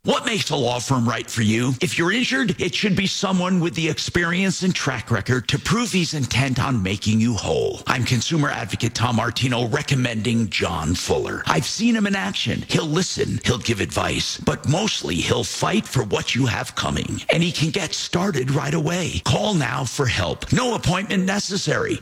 What makes a law firm right for you? If you're injured, it should be someone with the experience and track record to prove he's intent on making you whole. I'm consumer advocate Tom Martino recommending John Fuller. I've seen him in action. He'll listen, he'll give advice, but mostly he'll fight for what you have coming. And he can get started right away. Call now for help. No appointment necessary.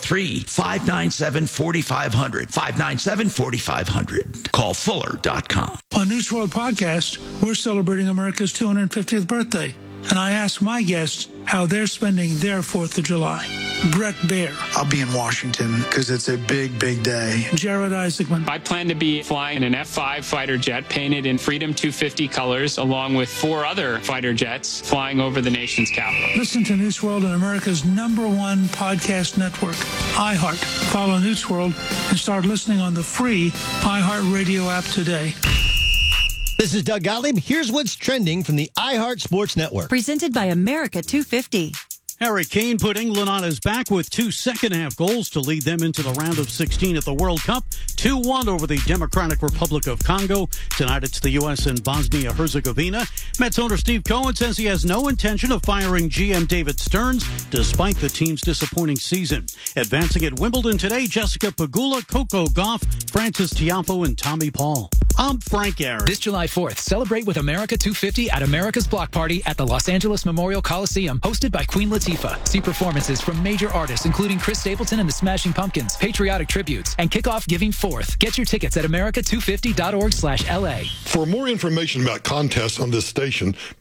303-597-4500. 597-4500. Call Fuller.com. On News World Podcast, we're celebrating America's 250th birthday, and I ask my guests how they're spending their 4th of July. Brett Baer. I'll be in Washington because it's a big, big day. Jared Isaacman. I plan to be flying an F-5 fighter jet painted in Freedom 250 colors, along with 4 other fighter jets flying over the nation's capital. Listen to News World on America's #1 podcast network, iHeart. Follow News World and start listening on the free iHeart Radio app today. This is Doug Gottlieb. Here's what's trending from the iHeart Sports Network. Presented by America 250. Harry Kane put England on his back with 2 second-half goals to lead them into the round of 16 at the World Cup. 2-1 over the Democratic Republic of Congo. Tonight it's the U.S. and Bosnia-Herzegovina. Mets owner Steve Cohen says he has no intention of firing GM David Stearns, despite the team's disappointing season. Advancing at Wimbledon today, Jessica Pegula, Coco Gauff, Frances Tiafoe, and Tommy Paul. I'm Frank Aaron. This July 4th, celebrate with America 250 at America's Block Party at the Los Angeles Memorial Coliseum, hosted by Queen Latifah. See performances from major artists, including Chris Stapleton and the Smashing Pumpkins, patriotic tributes, and kick off Giving 4th. Get your tickets at america250.org/LA. For more information about contests on this station,